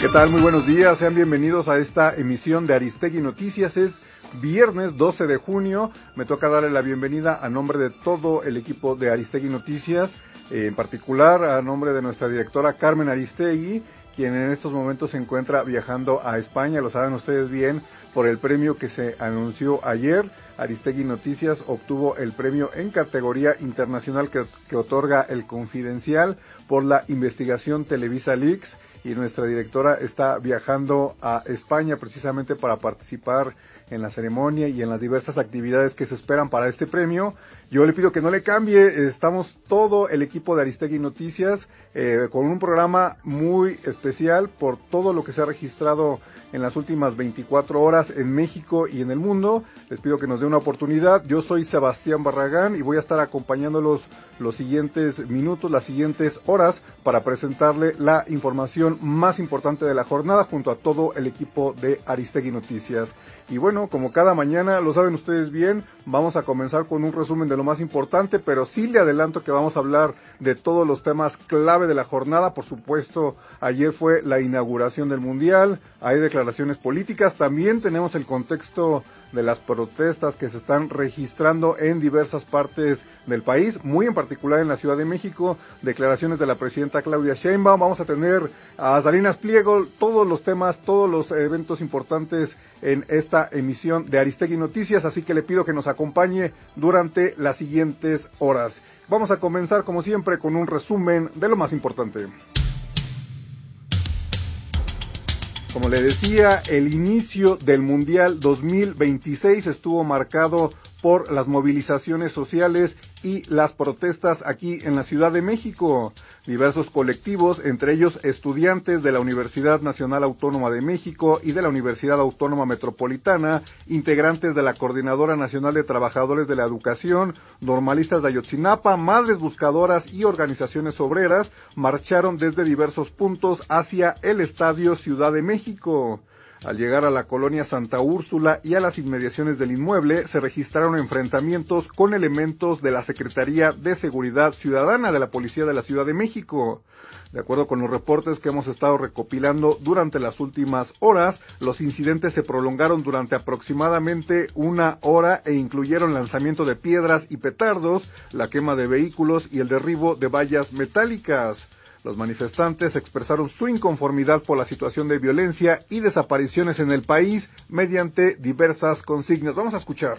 ¿Qué tal? Muy buenos días, sean bienvenidos a esta emisión de Aristegui Noticias. Es viernes 12 de junio, me toca darle la bienvenida a nombre de todo el equipo de Aristegui Noticias, en particular a nombre de nuestra directora Carmen Aristegui, quien en estos momentos se encuentra viajando a España, lo saben ustedes bien, por el premio que se anunció ayer. Aristegui Noticias obtuvo el premio en categoría internacional que otorga El Confidencial por la investigación Televisa Leaks, y nuestra directora está viajando a España precisamente para participar en la ceremonia y en las diversas actividades que se esperan para este premio. Yo le pido que no le cambie, estamos todo el equipo de Aristegui Noticias con un programa muy especial por todo lo que se ha registrado en las últimas 24 horas en México y en el mundo. Les pido que nos dé una oportunidad. Yo soy Sebastián Barragán y voy a estar acompañándolos los siguientes minutos, las siguientes horas, para presentarle la información más importante de la jornada junto a todo el equipo de Aristegui Noticias. Y bueno, como cada mañana, lo saben ustedes bien, vamos a comenzar con un resumen de lo más importante, pero sí le adelanto que vamos a hablar de todos los temas clave de la jornada. Por supuesto, ayer fue la inauguración del Mundial, hay declaraciones políticas, también tenemos el contexto de las protestas que se están registrando en diversas partes del país, muy en particular en la Ciudad de México, declaraciones de la presidenta Claudia Sheinbaum, vamos a tener a Salinas Pliego, todos los temas, todos los eventos importantes en esta emisión de Aristegui Noticias, así que le pido que nos acompañe durante las siguientes horas. Vamos a comenzar, como siempre, con un resumen de lo más importante. Como le decía, el inicio del Mundial 2026 estuvo marcado por las movilizaciones sociales y las protestas aquí en la Ciudad de México. Diversos colectivos, entre ellos estudiantes de la Universidad Nacional Autónoma de México y de la Universidad Autónoma Metropolitana, integrantes de la Coordinadora Nacional de Trabajadores de la Educación, normalistas de Ayotzinapa, madres buscadoras y organizaciones obreras, marcharon desde diversos puntos hacia el Estadio Ciudad de México. Al llegar a la colonia Santa Úrsula y a las inmediaciones del inmueble, se registraron enfrentamientos con elementos de la Secretaría de Seguridad Ciudadana de la Policía de la Ciudad de México. De acuerdo con los reportes que hemos estado recopilando durante las últimas horas, los incidentes se prolongaron durante aproximadamente una hora e incluyeron lanzamiento de piedras y petardos, la quema de vehículos y el derribo de vallas metálicas. Los manifestantes expresaron su inconformidad por la situación de violencia y desapariciones en el país mediante diversas consignas. Vamos a escuchar.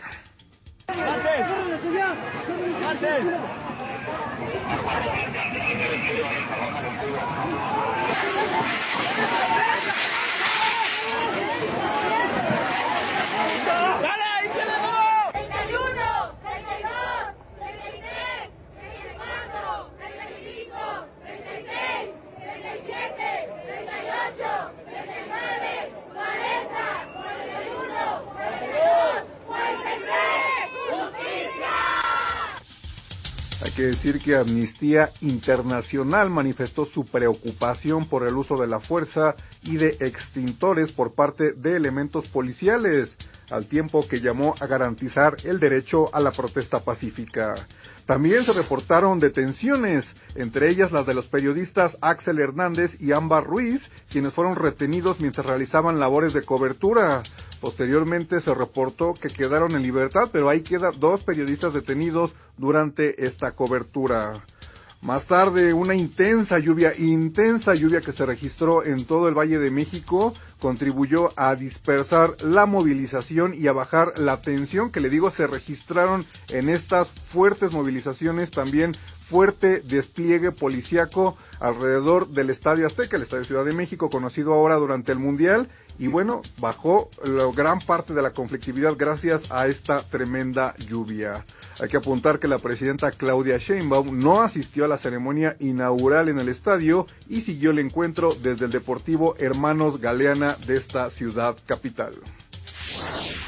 Hay que decir que Amnistía Internacional manifestó su preocupación por el uso de la fuerza y de extintores por parte de elementos policiales, al tiempo que llamó a garantizar el derecho a la protesta pacífica. También se reportaron detenciones, entre ellas las de los periodistas Axel Hernández y Ámbar Ruiz, quienes fueron retenidos mientras realizaban labores de cobertura. Posteriormente se reportó que quedaron en libertad, pero ahí quedan 2 periodistas detenidos durante esta cobertura. Más tarde, una intensa lluvia que se registró en todo el Valle de México contribuyó a dispersar la movilización y a bajar la tensión que, le digo, se registraron en estas fuertes movilizaciones. También fuerte despliegue policíaco alrededor del Estadio Azteca, el Estadio Ciudad de México, conocido ahora durante el Mundial, y bueno, bajó la gran parte de la conflictividad gracias a esta tremenda lluvia. Hay que apuntar que la presidenta Claudia Sheinbaum no asistió a la ceremonia inaugural en el estadio y siguió el encuentro desde el Deportivo Hermanos Galeana de esta ciudad capital.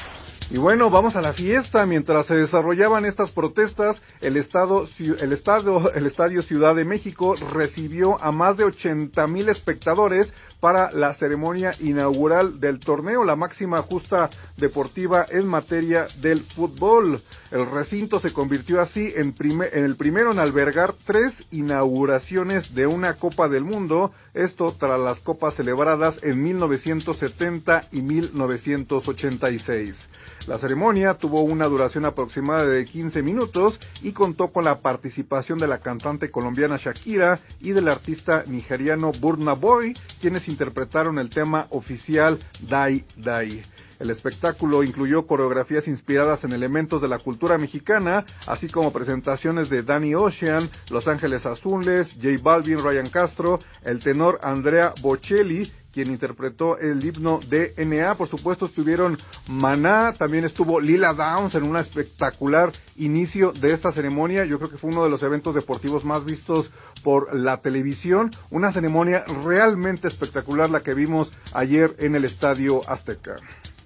Y bueno, vamos a la fiesta. Mientras se desarrollaban estas protestas, el Estadio Ciudad de México recibió a más de 80,000 espectadores para la ceremonia inaugural del torneo, la máxima justa deportiva en materia del fútbol. El recinto se convirtió así en el primero en albergar 3 inauguraciones de una Copa del Mundo, esto tras las copas celebradas en 1970 y 1986. La ceremonia tuvo una duración aproximada de 15 minutos y contó con la participación de la cantante colombiana Shakira y del artista nigeriano Burna Boy, quienes interpretaron el tema oficial Die Die. El espectáculo incluyó coreografías inspiradas en elementos de la cultura mexicana, así como presentaciones de Danny Ocean, Los Ángeles Azules, J Balvin, Ryan Castro, el tenor Andrea Bocelli, quien interpretó el himno DNA. Por supuesto estuvieron Maná, también estuvo Lila Downs en un espectacular inicio de esta ceremonia. Yo creo que fue uno de los eventos deportivos más vistos por la televisión. Una ceremonia realmente espectacular la que vimos ayer en el Estadio Azteca.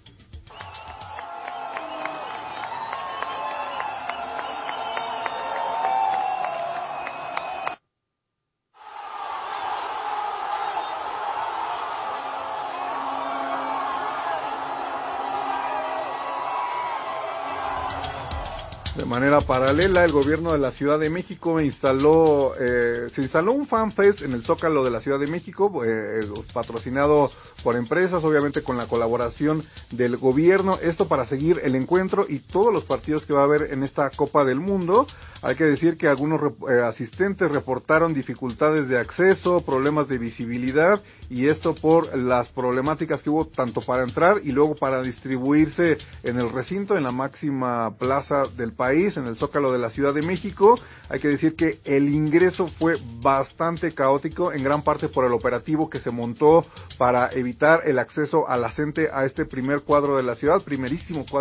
De manera paralela, el gobierno de la Ciudad de México se instaló un FanFest en el Zócalo de la Ciudad de México, patrocinado por empresas, obviamente con la colaboración del gobierno, esto para seguir el encuentro y todos los partidos que va a haber en esta Copa del Mundo. Hay que decir que algunos asistentes reportaron dificultades de acceso, problemas de visibilidad, y esto por las problemáticas que hubo tanto para entrar y luego para distribuirse en el recinto, en la máxima plaza del país, en el Zócalo de la Ciudad de México. Hay que decir que el ingreso fue bastante caótico, en gran parte por el operativo que se montó para evitar el acceso a la gente a este primer cuadro de la ciudad, primerísimo cuadro